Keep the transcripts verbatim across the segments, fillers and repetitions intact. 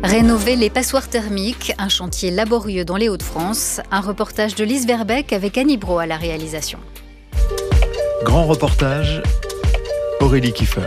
Rénover les passoires thermiques, un chantier laborieux dans les Hauts-de-France. Un reportage de Lise Verbeek avec Annie Brault à la réalisation. Grand reportage, Aurélie Kiefer.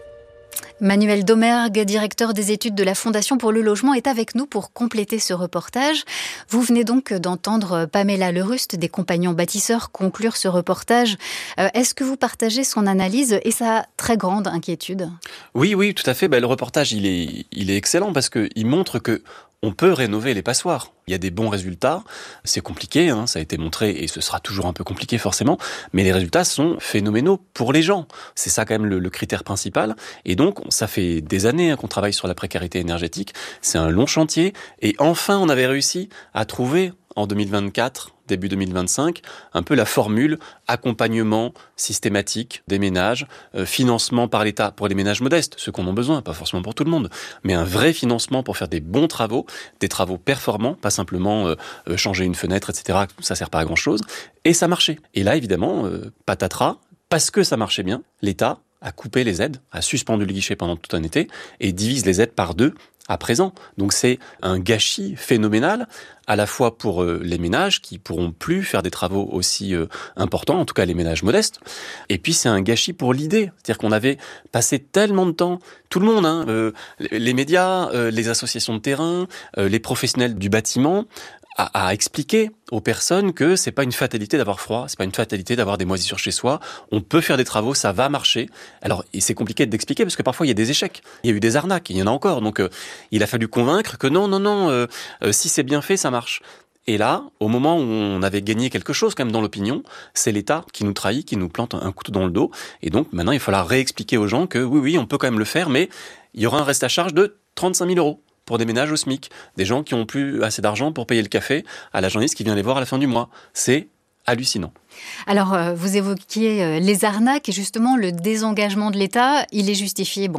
Manuel Domergue, directeur des études de la Fondation pour le logement, est avec nous pour compléter ce reportage. Vous venez donc d'entendre Pamela Leruste des Compagnons Bâtisseurs conclure ce reportage. Euh, est-ce que vous partagez son analyse et sa très grande inquiétude ? Oui, oui, tout à fait. Ben, le reportage, il est, il est excellent parce qu'il montre que on peut rénover les passoires. Il y a des bons résultats. C'est compliqué, hein, ça a été montré et ce sera toujours un peu compliqué forcément. Mais les résultats sont phénoménaux pour les gens. C'est ça quand même le, le critère principal. Et donc, ça fait des années hein, qu'on travaille sur la précarité énergétique. C'est un long chantier. Et enfin, on avait réussi à trouver en deux mille vingt-quatre, début deux mille vingt-cinq, un peu la formule accompagnement systématique des ménages, euh, financement par l'État pour les ménages modestes, ceux qui en ont besoin, pas forcément pour tout le monde, mais un vrai financement pour faire des bons travaux, des travaux performants, pas simplement euh, changer une fenêtre, et cetera. Ça sert pas à grand-chose. Et ça marchait. Et là, évidemment, euh, patatras, parce que ça marchait bien, l'État a coupé les aides, a suspendu le guichet pendant tout un été et divise les aides par deux à présent. Donc c'est un gâchis phénoménal, à la fois pour euh, les ménages qui pourront plus faire des travaux aussi euh, importants, en tout cas les ménages modestes. Et puis c'est un gâchis pour l'idée, c'est-à-dire qu'on avait passé tellement de temps, tout le monde, hein, euh, les médias, euh, les associations de terrain, euh, les professionnels du bâtiment, à, à expliquer aux personnes que c'est pas une fatalité d'avoir froid, c'est pas une fatalité d'avoir des moisissures chez soi. On peut faire des travaux, ça va marcher. Alors, et c'est compliqué d'expliquer parce que parfois il y a des échecs, il y a eu des arnaques, il y en a encore. Donc, euh, il a fallu convaincre que non, non, non, euh, euh, si c'est bien fait, ça marche. Et là, au moment où on avait gagné quelque chose quand même dans l'opinion, c'est l'État qui nous trahit, qui nous plante un couteau dans le dos. Et donc, maintenant, il faudra réexpliquer aux gens que oui, oui, on peut quand même le faire, mais il y aura un reste à charge de trente-cinq mille euros. Pour des ménages au SMIC, des gens qui ont plus assez d'argent pour payer le café à la journaliste qui vient les voir à la fin du mois. C'est hallucinant. Alors, euh, vous évoquiez euh, les arnaques et justement le désengagement de l'État, il est justifié bon,